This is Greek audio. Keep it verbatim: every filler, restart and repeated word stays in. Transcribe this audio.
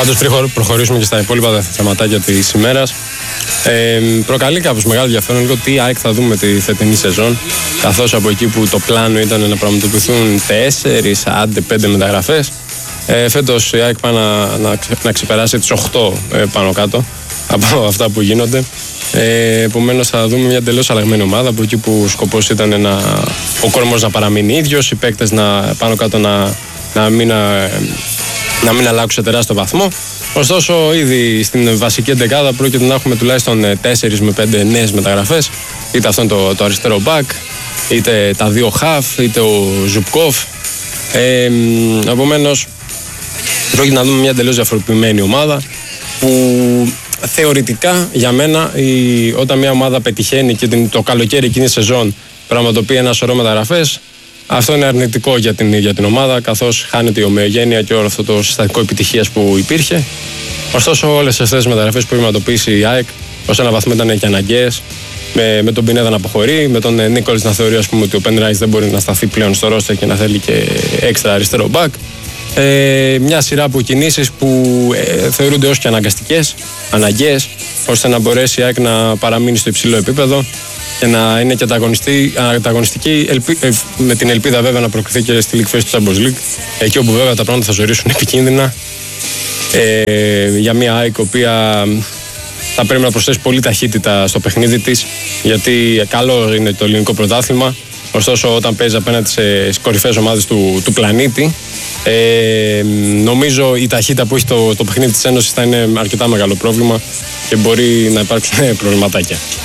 Πάντως πριν προχωρήσουμε και στα υπόλοιπα θεματάκια της ημέρας, ε, προκαλεί κάπως μεγάλο ενδιαφέρον λίγο τι ΑΕΚ θα δούμε τη φετινή σεζόν, καθώς από εκεί που το πλάνο ήταν να πραγματοποιηθούν τέσσερις, άντε πέντε μεταγραφές, ε, φέτος η ΑΕΚ πάει να, να, να ξεπεράσει τις οκτώ ε, πάνω κάτω από αυτά που γίνονται. Ε, επομένως θα δούμε μια τελείως αλλαγμένη ομάδα, από εκεί που ο σκοπός ήταν να, ο κορμός να παραμείνει ίδιος, οι παίκτες να, πάνω κάτω να, να, μην, να, να μην αλλάξουν σε τεράστιο βαθμό. Ωστόσο, ήδη στην βασική εντεκάδα πρόκειται να έχουμε τουλάχιστον τέσσερις με πέντε νέες μεταγραφές, είτε αυτό είναι το, το αριστερό μπακ, είτε τα δύο χαφ, είτε ο Ζουπκόφ. Ε, επομένως πρόκειται να δούμε μια τελείως διαφοροποιημένη ομάδα που θεωρητικά για μένα η, όταν μια ομάδα πετυχαίνει και την, το καλοκαίρι εκείνη σεζόν πραγματοποιεί ένα σωρό μεταγραφές, αυτό είναι αρνητικό για την, για την ομάδα, καθώς χάνεται η ομοιογένεια και όλο αυτό το συστατικό επιτυχίας που υπήρχε. Ωστόσο, όλες αυτές τις μεταγραφές που πραγματοποιήσει η ΑΕΚ ως ένα βαθμό ήταν και αναγκαίες, με, με τον Πινέδα να αποχωρεί, με τον Νίκολης να θεωρεί, ας πούμε, ότι ο Πεν δεν μπορεί να σταθεί πλέον στο ρόστερ και να θέλει και έξτρα αριστερό μπακ. Ε, μια σειρά από κινήσεις που ε, θεωρούνται ως και αναγκαστικές, αναγκαίες, ώστε να μπορέσει η ΑΕΚ να παραμείνει στο υψηλό επίπεδο και να είναι και ανταγωνιστική, ελπι, ε, με την ελπίδα βέβαια να προκριθεί και στη League Phase του Champions League, εκεί όπου βέβαια τα πράγματα θα ζορίσουν επικίνδυνα, ε, για μια ΑΕΚ η οποία θα πρέπει να προσθέσει πολύ ταχύτητα στο παιχνίδι της, γιατί καλό είναι το ελληνικό πρωτάθλημα, ωστόσο όταν παίζει απέναντι σε κορυφαίες ομάδες του, του πλανήτη, Ε, νομίζω η ταχύτητα που έχει το, το παιχνίδι της Ένωσης θα είναι αρκετά μεγάλο πρόβλημα και μπορεί να υπάρξουν προβληματάκια.